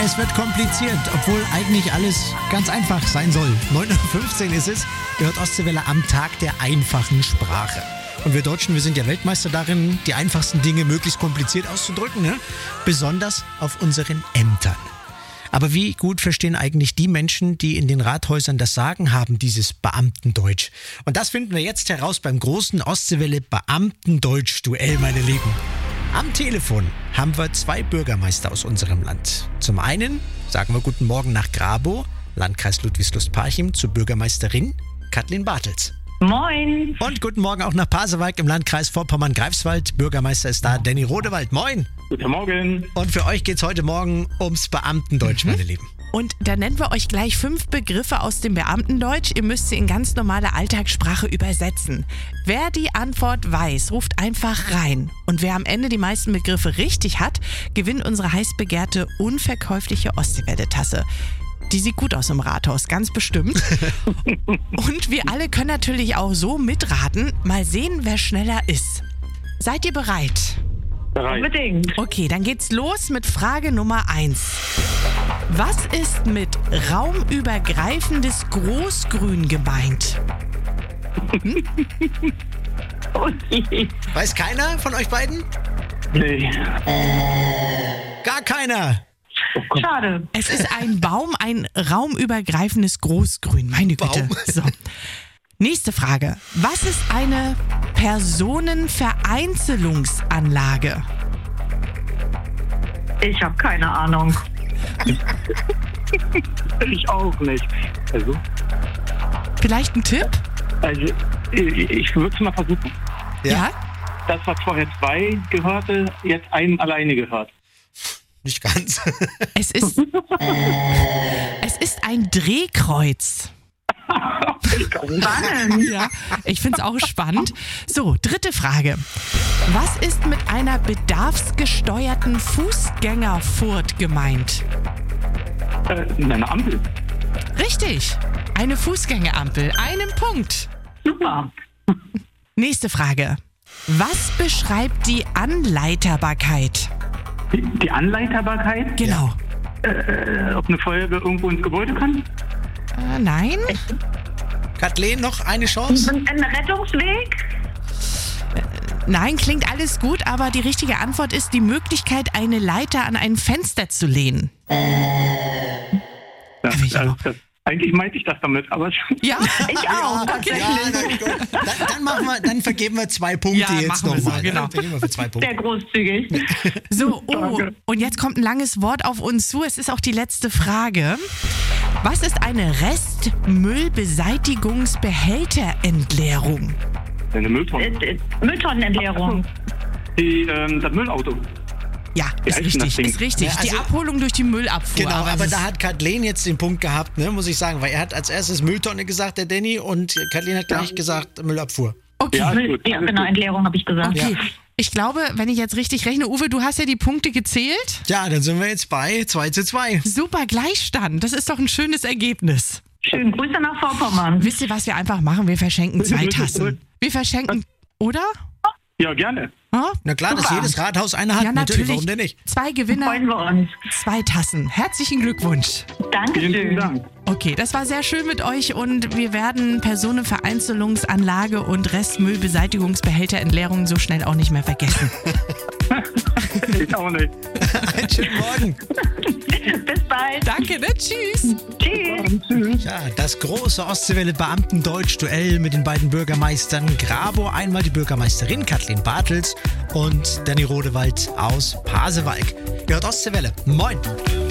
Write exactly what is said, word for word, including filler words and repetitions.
Es wird kompliziert, obwohl eigentlich alles ganz einfach sein soll. neun Uhr fünfzehn ist es, ihr hört Ostseewelle am Tag der einfachen Sprache. Und wir Deutschen, wir sind ja Weltmeister darin, die einfachsten Dinge möglichst kompliziert auszudrücken, ne? Besonders auf unseren Ämtern. Aber wie gut verstehen eigentlich die Menschen, die in den Rathäusern das Sagen haben, dieses Beamtendeutsch? Und das finden wir jetzt heraus beim großen Ostseewelle Beamtendeutsch-Duell, meine Lieben. Am Telefon haben wir zwei Bürgermeister aus unserem Land. Zum einen sagen wir Guten Morgen nach Grabow, Landkreis Ludwigslust-Parchim, zur Bürgermeisterin Kathleen Bartels. Moin. Und guten Morgen auch nach Pasewalk im Landkreis Vorpommern-Greifswald. Bürgermeister ist da, Danny Rodewald. Moin. Guten Morgen. Und für euch geht's heute Morgen ums Beamtendeutsch, mhm. meine Lieben. Und da nennen wir euch gleich fünf Begriffe aus dem Beamtendeutsch. Ihr müsst sie in ganz normale Alltagssprache übersetzen. Wer die Antwort weiß, ruft einfach rein. Und wer am Ende die meisten Begriffe richtig hat, gewinnt unsere heiß begehrte, unverkäufliche Ostseewelle-Tasse. Die sieht gut aus im Rathaus, ganz bestimmt. Und wir alle können natürlich auch so mitraten. Mal sehen, wer schneller ist. Seid ihr bereit? Bereit. Unbedingt. Okay, dann geht's los mit Frage Nummer eins. Was ist mit raumübergreifendes Großgrün gemeint? Hm? Okay. Weiß keiner von euch beiden? Nee. Gar keiner. Schade. Es ist ein Baum, ein raumübergreifendes Großgrün. Meine Güte. Baum. So. Nächste Frage. Was ist eine Personenvereinzelungsanlage? Ich habe keine Ahnung. Ich auch nicht. Also, Vielleicht ein Tipp? also ich, ich würde es mal versuchen. Ja. Das, was vorher zwei gehörte, jetzt einen alleine gehört. Nicht ganz. Es ist, es ist ein Drehkreuz. Spannend. Ja, ich finde es auch spannend. So, dritte Frage. Was ist mit einer bedarfsgesteuerten Fußgängerfurt gemeint? Äh, eine Ampel. Richtig, eine Fußgängerampel. Einen Punkt. Super. Nächste Frage. Was beschreibt die Anleiterbarkeit? Die, die Anleiterbarkeit, Genau. äh, ob eine Feuerwehr irgendwo ins Gebäude kann. Äh, nein? Kathleen, noch eine Chance? Ein Rettungsweg? Nein, klingt alles gut, aber die richtige Antwort ist die Möglichkeit, eine Leiter an ein Fenster zu lehnen. Das, ich also, auch. das, eigentlich meinte ich das damit, aber Ja? Ich auch. Okay. Ja, na gut. Dann, dann, machen wir, dann vergeben wir zwei Punkte Ja, jetzt machen wir so, nochmal. genau. Dann vergeben wir für zwei Punkte. Sehr großzügig. So, oh, Danke. und jetzt kommt ein langes Wort auf uns zu. Es ist auch die letzte Frage. Was ist eine Restmüllbeseitigungsbehälterentleerung? eine Äh, Mülltonne. äh, Mülltonnenentleerung. Die, ähm, das Müllauto. Ja, ist heißt denn das richtig, Ding? ist richtig. Ja, also- die Abholung durch die Müllabfuhr. Genau, aber es da ist- hat Kathleen jetzt den Punkt gehabt, ne, muss ich sagen, weil er hat als erstes Mülltonne gesagt, der Danny, und Kathleen hat gleich Ja. gesagt Müllabfuhr. Okay. Ja, Müll, gut, ja, alles genau, gut. Entleerung habe ich gesagt. Okay. Ja. Ich glaube, wenn ich jetzt richtig rechne, Uwe, du hast ja die Punkte gezählt. Ja, dann sind wir jetzt bei zwei zu zwei. Super Gleichstand. Das ist doch ein schönes Ergebnis. Schön, Grüße nach Vorpommern. Wisst ihr, was wir einfach machen? Wir verschenken zwei Bitte, bitte, Tassen. bitte. Wir verschenken, oder? Ja, gerne. Ha? Na klar, dass Super. jedes Rathaus eine hat, Ja, natürlich, natürlich. warum denn nicht? Zwei Gewinner, Freuen wir uns. zwei Tassen. Herzlichen Glückwunsch. Vielen, vielen Dankeschön. Dank. Okay, das war sehr schön mit euch und wir werden Personenvereinzelungsanlage und Restmüllbeseitigungsbehälterentleerung so schnell auch nicht mehr vergessen. Ich auch nicht. Einen schönen Morgen. Bis bald. Danke, ne? Tschüss. Tschüss. Tschüss. Ja, das große Ostseewelle Beamtendeutsch-Duell mit den beiden Bürgermeistern Grabow, einmal die Bürgermeisterin Kathleen Bartels und Danny Rodewald aus Pasewalk. Ihr hört Ostseewelle. Moin.